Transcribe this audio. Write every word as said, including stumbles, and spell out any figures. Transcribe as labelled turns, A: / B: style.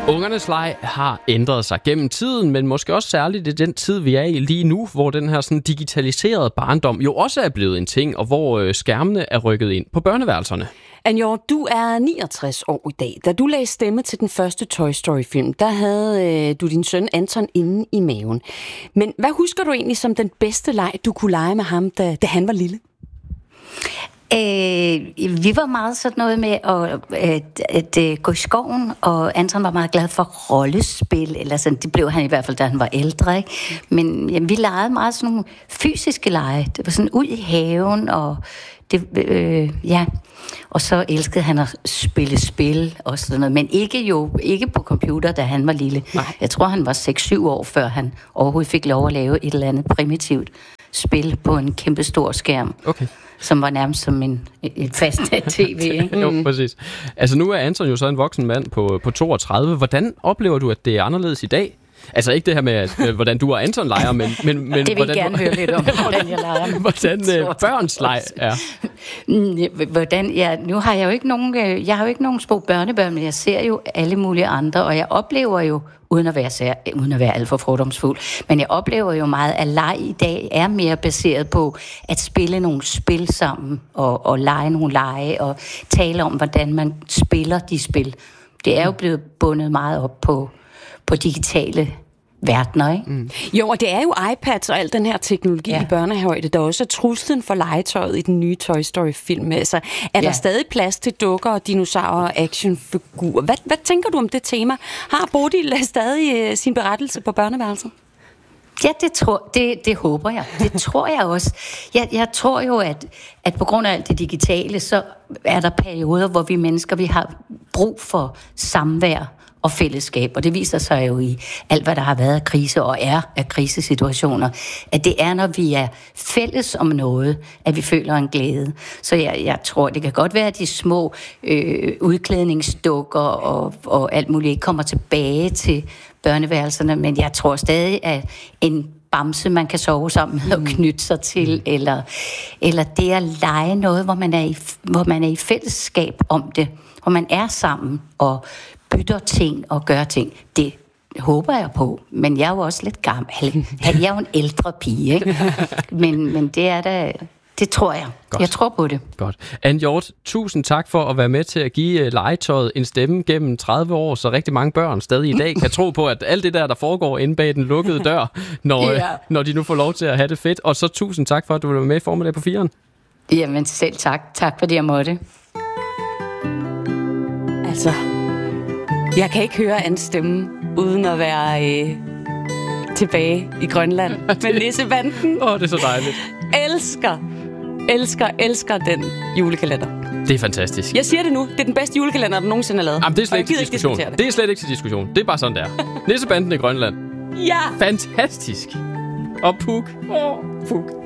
A: Ungernes leg har ændret sig gennem tiden, men måske også særligt i den tid, vi er i lige nu, hvor den her sådan digitaliserede barndom jo også er blevet en ting, og hvor øh, skærmene er rykket ind på børneværelserne.
B: Anjord, du er niogtres år i dag. Da du lagde stemme til den første Toy Story-film, der havde øh, du din søn Anton inde i maven. Men hvad husker du egentlig som den bedste leg, du kunne lege med ham, da, da han var lille?
C: Øh, vi var meget sådan noget med at, at, at, at gå i skoven, og Anton var meget glad for rollespil, eller sådan, det blev han i hvert fald, da han var ældre, ikke? Men jamen, vi legede meget sådan nogle fysiske lege. Det var sådan ud i haven, og det, øh, ja, og så elskede han at spille spil og sådan noget, men ikke jo ikke på computer, da han var lille. Nej. Jeg tror, han var seks syv år, før han overhovedet fik lov at lave et eller andet primitivt spil på en kæmpe stor skærm. Okay. Som var nærmest som en, et fast tv, ikke?
A: Jo, præcis. Altså nu er Anton jo så en voksen mand på, på toogtredive. Hvordan oplever du, at det er anderledes i dag? Altså ikke det her med, at, øh, hvordan du og Anton leger, men... men, men
C: det vil
A: hvordan,
C: jeg gerne høre lidt om, hvordan jeg leger.
A: Hvordan øh, børns leg er.
C: Hvordan, ja, nu har jeg jo ikke nogen, øh, jeg har jo ikke nogen små børnebørn, men jeg ser jo alle mulige andre, og jeg oplever jo, uden at være, sær, uden at være alt for fordomsfuld, men jeg oplever jo meget, at leg i dag er mere baseret på at spille nogle spil sammen, og, og lege nogle lege, og tale om, hvordan man spiller de spil. Det er jo blevet bundet meget op på på digitale verdener, ikke? Mm.
B: Jo, og det er jo iPads og al den her teknologi ja. i børnehøjde, der også er truslen for legetøjet i den nye Toy Story-film. Altså, er der ja. stadig plads til dukker og dinosaurer og actionfigurer? Hvad, hvad tænker du om det tema? Har Bodil stadig uh, sin berettelse på børneværelset?
C: Ja, det, tror, det, det håber jeg. Det tror jeg også. Jeg, jeg tror jo, at, at på grund af alt det digitale, så er der perioder, hvor vi mennesker vi har brug for samvær og fællesskab, og det viser sig jo i alt, hvad der har været af krise og er af krisesituationer, at det er, når vi er fælles om noget, at vi føler en glæde. Så jeg, jeg tror, det kan godt være, at de små øh, udklædningsdukker og, og alt muligt ikke kommer tilbage til børneværelserne, men jeg tror stadig, at en bamse, man kan sove sammen med og knytte sig til, eller, eller det at lege noget, hvor man, er i, hvor man er i fællesskab om det, hvor man er sammen og bytter ting og gør ting. Det håber jeg på, men jeg er jo også lidt gammel. Jeg er jo en ældre pige, ikke? Men, men det er da... Det tror jeg. Godt. Jeg tror på det.
A: Godt. Anne Hjort, tusind tak for at være med til at give legetøjet en stemme gennem tredive år, så rigtig mange børn stadig i dag kan tro på, at alt det der, der foregår inde bag den lukkede dør, når, ja. når de nu får lov til at have det fedt. Og så tusind tak for, at du vil være med i Formiddag på firen.
C: Jamen selv tak. Tak fordi jeg måtte.
B: Altså, jeg kan ikke høre Annes stemme, uden at være øh, tilbage i Grønland med nissebanden.
A: Åh, oh, det er så dejligt.
B: Elsker, elsker, elsker den julekalender.
A: Det er fantastisk.
B: Jeg siger det nu. Det er den bedste julekalender, der nogensinde er lavet.
A: Jamen, det er slet ikke til diskussion. Det. det er slet ikke til diskussion. Det er bare sådan, der. Nissebanden i Grønland.
B: Ja.
A: Fantastisk. Og Puk. Åh, oh, Puk.